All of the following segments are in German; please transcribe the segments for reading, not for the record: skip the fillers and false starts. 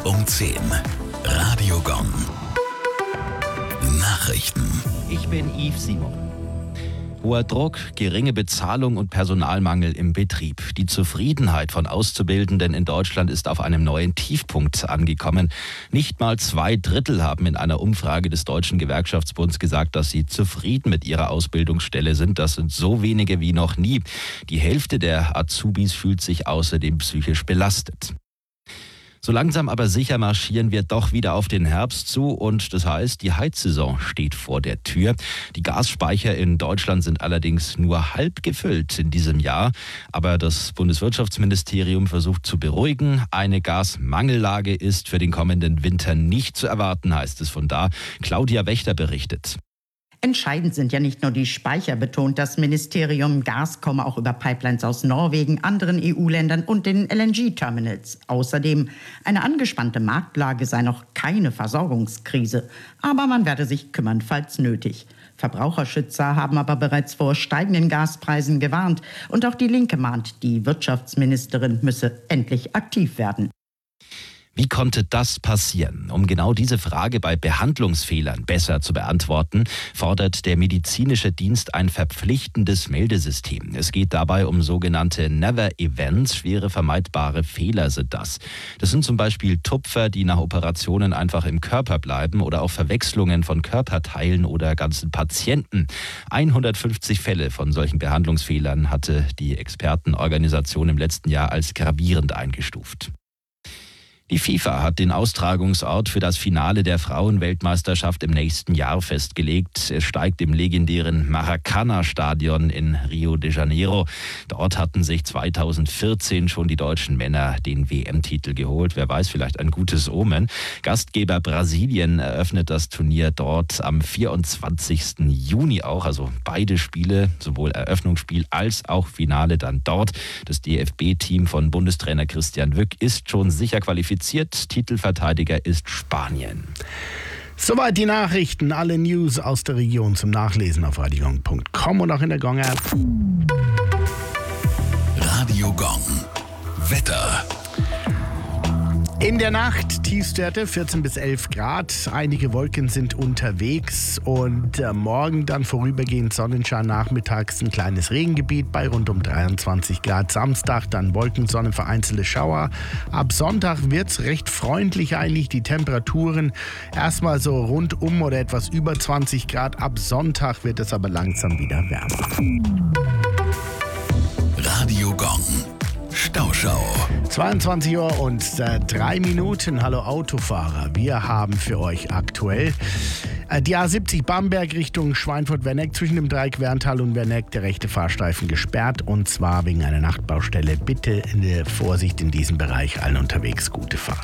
um 10. Radio Gong. Nachrichten. Ich bin Yves Simon. Hoher Druck, geringe Bezahlung und Personalmangel im Betrieb. Die Zufriedenheit von Auszubildenden in Deutschland ist auf einem neuen Tiefpunkt angekommen. Nicht mal 2/3 haben in einer Umfrage des Deutschen Gewerkschaftsbunds gesagt, dass sie zufrieden mit ihrer Ausbildungsstelle sind. Das sind so wenige wie noch nie. Die Hälfte der Azubis fühlt sich außerdem psychisch belastet. So langsam aber sicher marschieren wir doch wieder auf den Herbst zu und das heißt, die Heizsaison steht vor der Tür. Die Gasspeicher in Deutschland sind allerdings nur halb gefüllt in diesem Jahr. Aber das Bundeswirtschaftsministerium versucht zu beruhigen. Eine Gasmangellage ist für den kommenden Winter nicht zu erwarten, heißt es von da. Claudia Wächter berichtet. Entscheidend sind ja nicht nur die Speicher, betont das Ministerium. Gas komme auch über Pipelines aus Norwegen, anderen EU-Ländern und den LNG-Terminals. Außerdem eine angespannte Marktlage sei noch keine Versorgungskrise. Aber man werde sich kümmern, falls nötig. Verbraucherschützer haben aber bereits vor steigenden Gaspreisen gewarnt. Und auch die Linke mahnt, die Wirtschaftsministerin müsse endlich aktiv werden. Wie konnte das passieren? Um genau diese Frage bei Behandlungsfehlern besser zu beantworten, fordert der medizinische Dienst ein verpflichtendes Meldesystem. Es geht dabei um sogenannte Never-Events, schwere vermeidbare Fehler sind das. Das sind zum Beispiel Tupfer, die nach Operationen einfach im Körper bleiben oder auch Verwechslungen von Körperteilen oder ganzen Patienten. 150 Fälle von solchen Behandlungsfehlern hatte die Expertenorganisation im letzten Jahr als gravierend eingestuft. Die FIFA hat den Austragungsort für das Finale der Frauenweltmeisterschaft im nächsten Jahr festgelegt. Es steigt im legendären Maracanã-Stadion in Rio de Janeiro. Dort hatten sich 2014 schon die deutschen Männer den WM-Titel geholt. Wer weiß, vielleicht ein gutes Omen. Gastgeber Brasilien eröffnet das Turnier dort am 24. Juni auch. Also beide Spiele, sowohl Eröffnungsspiel als auch Finale dann dort. Das DFB-Team von Bundestrainer Christian Wück ist schon sicher qualifiziert. Titelverteidiger ist Spanien. Soweit die Nachrichten, alle News aus der Region zum Nachlesen auf radiogong.com und auch in der Gong-App. Radio Gong. Wetter. In der Nacht Tiefstwerte 14 bis 11 Grad. Einige Wolken sind unterwegs und morgen dann vorübergehend Sonnenschein, nachmittags ein kleines Regengebiet bei rund um 23 Grad. Samstag dann Wolkensonne, vereinzelte Schauer. Ab Sonntag wird es recht freundlich eigentlich. Die Temperaturen erstmal so rund um oder etwas über 20 Grad. Ab Sonntag wird es aber langsam wieder wärmer. Radio Gong. Stauschau. 22 Uhr und 3 Minuten. Hallo Autofahrer. Wir haben für euch aktuell die A70 Bamberg Richtung Schweinfurt-Werneck zwischen dem Dreieck Werntal und Werneck. Der rechte Fahrstreifen gesperrt und zwar wegen einer Nachtbaustelle. Bitte Vorsicht in diesem Bereich. Allen unterwegs gute Fahrt.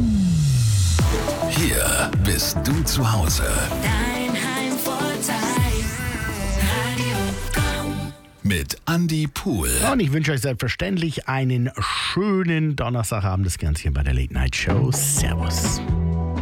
Hier bist du zu Hause. Dein Heimvorteil. Radio Gong. Mit Andi Pohl. Und ich wünsche euch selbstverständlich einen schönen Donnerstagabend. Das Ganze hier bei der Late Night Show. Servus.